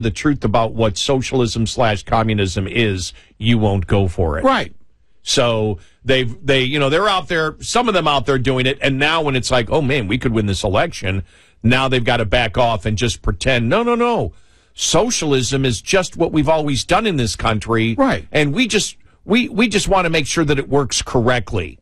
the truth about what socialism / communism is, you won't go for it. Right. So they're out there, some of them out there doing it, and now when it's like, oh man, we could win this election, now they've got to back off and just pretend, no. Socialism is just what we've always done in this country. Right. And we just want to make sure that it works correctly.